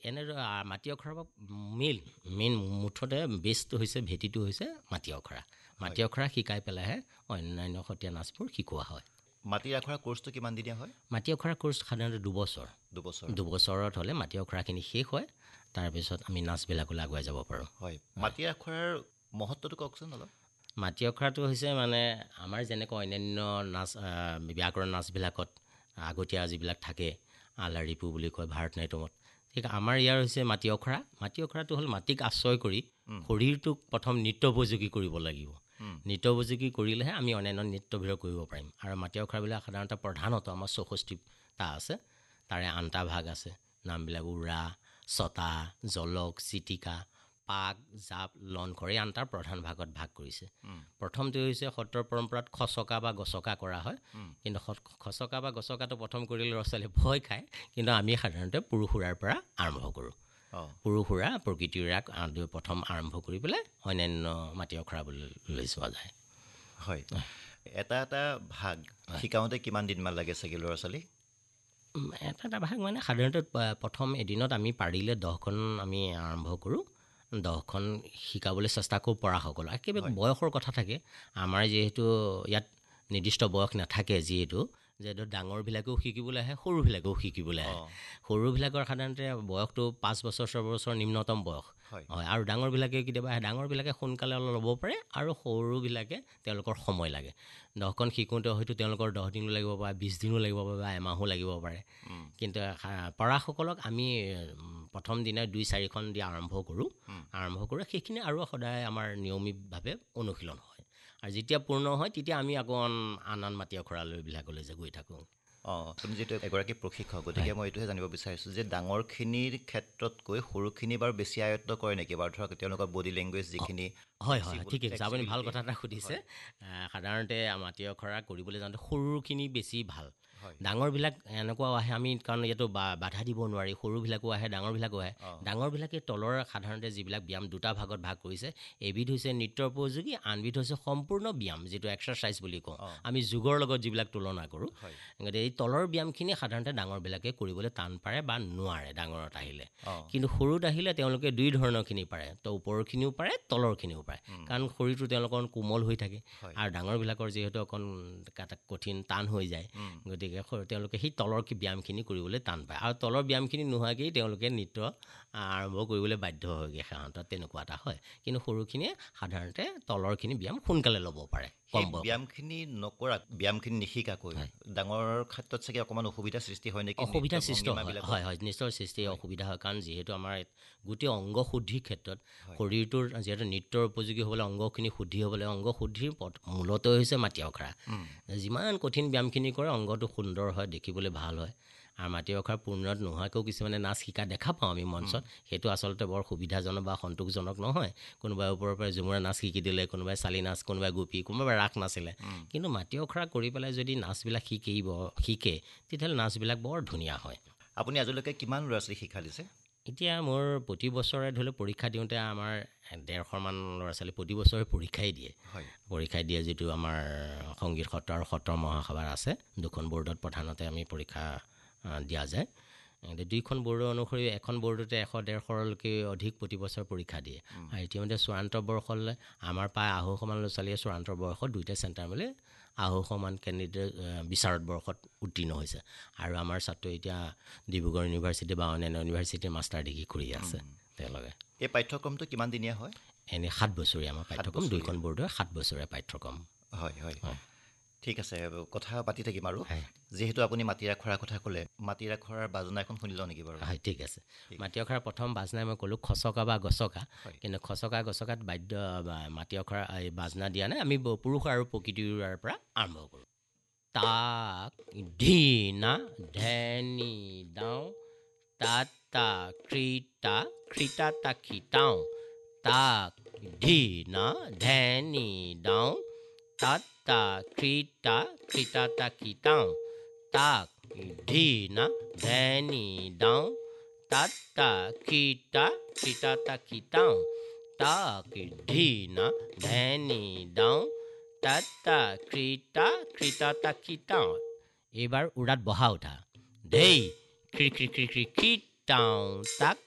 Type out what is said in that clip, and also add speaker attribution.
Speaker 1: এনে মাটি অখৰা মেইন মুঠতে বেছটো হৈছে ভেটিটো হৈছে মাটি অখৰা। মাটি অখৰা শিকাই পেলাইহে অন্যান্য সত্ৰীয়া নাচবোৰ শিকোৱা হয়।
Speaker 2: মাটি আখৰা কোৰ্চটো কিমান দিনীয়া হয়?
Speaker 1: মাটি অখৰা কোৰ্চ সাধাৰণতে দুবছৰত হ'লে মাটি অখৰাখিনি শেষ হয়। তাৰপিছত আমি নাচবিলাকলৈ আগুৱাই যাব পাৰোঁ।
Speaker 2: হয়, মাটি আখৰাৰ মহত্বটো কওকচোন অলপ।
Speaker 1: মাটি অখৰাটো হৈছে মানে আমাৰ যেনেকৈ অন্যান্য নাচ ব্যাকৰণ নাচবিলাকত আগতীয়া যিবিলাক থাকে আলাৰিপু বুলি কয় ভাৰতনাট্যমত, ঠিক আমাৰ ইয়াৰ হৈছে মাটি অখৰা। মাটি অখৰাটো হ'ল মাটিক আশ্ৰয় কৰি শৰীৰটোক প্ৰথম নৃত্যোপযোগী কৰিব লাগিব। নৃত্যোপযোগী কৰিলেহে আমি অন্যান্য নৃত্যবিলাক কৰিব পাৰিম। আৰু মাটি অখৰাবিলাক সাধাৰণতে প্ৰধানত আমাৰ 64টা আছে। তাৰে 8টা ভাগ আছে। নামবিলাক উৰা, ছটা, জলক, চিটিকা, পাক, জাপ, লনখৰ, এই 8টাৰ প্ৰধান ভাগত ভাগ কৰিছে। প্ৰথমটো হৈছে সত্ৰৰ পৰম্পৰাত খচকা বা গছকা কৰা হয়। কিন্তু খচকা বা গছকাটো প্ৰথম কৰিলে ল'ৰা ছোৱালীয়ে ভয় খায়। কিন্তু আমি সাধাৰণতে পুৰুষুৰাৰ পৰা আৰম্ভ কৰোঁ। পুৰুষুৰা প্ৰকৃতিৰাক প্ৰথম আৰম্ভ কৰি পেলাই অন্যান্য মাটি অখৰা বুলি লৈ যোৱা যায়।
Speaker 2: হয়, এটা ভাগ শিকাওঁতে কিমান দিনমান লাগে চাগে ল'ৰা ছোৱালী?
Speaker 1: এটা ভাগ মানে সাধাৰণতে প্ৰথম এদিনত আমি পাৰিলে 10খন আমি আৰম্ভ কৰোঁ। 10খন শিকাবলৈ চেষ্টা কৰোঁ পৰাসকল। একেবাৰে বয়সৰ কথা থাকে। আমাৰ যিহেতু ইয়াত নিৰ্দিষ্ট বয়স নাথাকে, যিহেতু ডাঙৰবিলাকেও শিকিবলৈ আহে, সৰুবিলাকেও শিকিবলৈ আহে। সৰুবিলাকৰ সাধাৰণতে বয়সটো 5 বছৰ 6 বছৰ নিম্নতম বয়স হয়। আৰু ডাঙৰবিলাকে কেতিয়াবা আহে। ডাঙৰবিলাকে সোনকালে অলপ ল'ব পাৰে আৰু সৰুবিলাকে তেওঁলোকৰ সময় লাগে। 10খন শিকোঁতে হয়তো তেওঁলোকৰ 10 দিনো লাগিব পাৰে, 20 দিনো লাগিব পাৰে বা এমাহো লাগিব পাৰে। কিন্তু পৰাসকলক আমি প্ৰথম দিনাই 2-4খন দি আৰম্ভ কৰোঁ। সেইখিনি আৰু সদায় আমাৰ নিয়মিতভাৱে অনুশীলন হয়। আৰু যেতিয়া পূৰ্ণ হয় তেতিয়া আমি আকৌ আন মাটি অখৰালৈবিলাকলৈ গৈ থাকোঁ।
Speaker 2: আপুনি যিহেতু এগৰাকী প্ৰশিক্ষক, গতিকে মই এইটোহে জানিব বিচাৰিছোঁ যে ডাঙৰখিনিৰ ক্ষেত্ৰতকৈ সৰুখিনি বাৰু বেছি আয়ত্ব কৰে নেকি বাৰু? ধৰক তেওঁলোকৰ বডি লেংগুৱেজ যিখিনি।
Speaker 1: হয়, ঠিকে কৈছে আপুনি, ভাল কথা এটা সুধিছে। সাধাৰণতে মাটি অখৰা কৰিবলৈ যাওঁতে সৰুখিনি বেছি ভাল। ডাঙৰবিলাক এনেকুৱাও আহে, আমি কাৰণ ইয়াতো বাধা দিব নোৱাৰি, সৰুবিলাকো আহে ডাঙৰবিলাকো আহে। ডাঙৰবিলাকে তলৰ সাধাৰণতে যিবিলাক ব্যায়াম 2টা ভাগত ভাগ কৰিছে, এবিধ হৈছে নৃত্যৰ উপযোগী, আনবিধ হৈছে সম্পূৰ্ণ ব্যায়াম, যিটো এক্সাৰচাইজ বুলি কওঁ আমি, যোগৰ লগত যিবিলাক তুলনা কৰোঁ। গতিকে এই তলৰ ব্যায়ামখিনি সাধাৰণতে ডাঙৰবিলাকে কৰিবলৈ টান পাৰে বা নোৱাৰে ডাঙৰত আহিলে। কিন্তু সৰুত আহিলে তেওঁলোকে 2 ধৰণৰখিনি পাৰে, তো ওপৰৰখিনিও পাৰে, তলৰখিনিও পাৰে। কাৰণ শৰীৰটো তেওঁলোকৰ কোমল হৈ থাকে। আৰু ডাঙৰবিলাকৰ যিহেতু অকণ কঠিন টান হৈ যায়, গতিকে তেওঁলোকে সেই তলৰ ব্যায়ামখিনি কৰিবলৈ টান পায়। আৰু তলৰ ব্যায়ামখিনি নোহোৱাকৈয়ে তেওঁলোকে নৃত্য আৰম্ভ কৰিবলৈ বাধ্য হয়গৈ সাধাৰণতে, তেনেকুৱা এটা হয়। কিন্তু সৰুখিনিয়ে সাধাৰণতে তলৰখিনি ব্যায়াম সোনকালে ল'ব পাৰে।
Speaker 2: ব্যায়ামখিনি ব্যায়ামখিনি নিশিকাকৈ ডাঙৰ ক্ষেত্ৰত চাগে অকণমান অসুবিধাৰ সৃষ্টি হয় নেকি?
Speaker 1: অসুবিধাৰ সৃষ্টি হয়, নিশ্চয় সৃষ্টি অসুবিধা হয়। কাৰণ যিহেতু আমাৰ গোটেই অংগ শুদ্ধিৰ ক্ষেত্ৰত শৰীৰটোৰ যিহেতু নৃত্যৰ উপযোগী হ'বলৈ অংগখিনি শুদ্ধি হ'বলৈ, অংগ শুদ্ধিৰ মূলত হৈছে মাটি অখৰা। যিমান কঠিন ব্যায়ামখিনি কৰে অংগটো সুন্দৰ হয়, দেখিবলৈ ভাল হয়। আৰু মাটি অখৰা পূৰ্ণত নোহোৱাকৈও কিছুমানে নাচ শিকা দেখা পাওঁ আমি মঞ্চত। সেইটো আচলতে বৰ সুবিধাজনক বা সন্তোষজনক নহয়। কোনোবাই ওপৰৰ পৰা ঝুমুৰা নাচ শিকি দিলে, কোনোবাই চালি নাচ, কোনোবাই গোপী, কোনোবাই ৰাস নাছিলে। কিন্তু মাটি অখৰা কৰি পেলাই যদি নাচবিলাক শিকে তেতিয়াহ'লে নাচবিলাক বৰ ধুনীয়া হয়।
Speaker 2: আপুনি আজিলৈকে কিমান ল'ৰা ছোৱালী শিক্ষা দিছে?
Speaker 1: এতিয়া মোৰ প্ৰতি বছৰে ধৰি লওক পৰীক্ষা দিওঁতে আমাৰ 150মান ল'ৰা ছোৱালী প্ৰতি বছৰে পৰীক্ষাই দিয়ে। যিটো আমাৰ সংগীত সত্ৰ আৰু সত্ৰ মহাসভাৰ আছে, 2খন বৰ্ডত প্ৰধানতে আমি পৰীক্ষা দিয়া যায়। 2খন বৰ্ডৰ অনুসৰি এখন বৰ্ডতে 100-150লৈকে অধিক প্ৰতি বছৰ পৰীক্ষা দিয়ে। আৰু ইতিমধ্যে চূড়ান্ত বৰ্ষলৈ আমাৰ প্ৰায় 250মান ল'ৰা ছোৱালীয়ে চূড়ান্ত বৰ্ষত 2টা চেণ্টাৰ মিলি 250মান কেণ্ডিডেট বিচাৰত বৰ্ষত উত্তীৰ্ণ হৈছে। আৰু আমাৰ ছাত্ৰ এতিয়া ডিব্ৰুগড় ইউনিভাৰ্চিটি বা অন্যান্য ইউনিভাৰ্চিটিৰ মাষ্টাৰ ডিগ্ৰী কৰি আছে তেওঁলোকে।
Speaker 2: এই পাঠ্যক্ৰমটো কিমান দিনীয়া হয়?
Speaker 1: এনেই 7 বছৰীয়া আমাৰ পাঠ্যক্ৰম। 2খন বৰ্ডৰ 7 বছৰীয়া পাঠ্যক্ৰম।
Speaker 2: হয়, ঠিক আছে, কথা পাতি থাকিম আৰু। যিহেতু আপুনি মাটি আখৰাৰ কথা ক'লে, মাটি আখৰাৰ বাজনা এখন শুনি লওঁ নেকি বাৰু?
Speaker 1: হয়, ঠিক আছে। মাটি আখৰাৰ প্ৰথম বাজনাই মই ক'লোঁ খচকা বা গছকা। কিন্তু খচকা গছকাত মাটি আখৰা এই বাজনা দিয়া নাই, আমি পুৰুষ আৰু প্ৰকৃতিৰ পৰা আৰম্ভ কৰোঁ। তাক ধীনা ধেনি দাওঁ, তাতা কৃতা কৃতা তাকি তাওঁ, তাক ধীনা ধেনি দাওঁ, তাতা কৃতা কৃতা তাকি তাওঁ, তাক ধীনা ধেনি দাওঁ, তাতা কৃতা কৃতা তাকি তাওঁ, তাক ধীনা ধেনি দাওঁ, তাতা কৃতা কৃতা তাকি তাওঁ। এইবাৰ উৰাত বহা উঠা। ধেই কৃ কৃ কৃ কৃ কৃ তাওঁ, তাক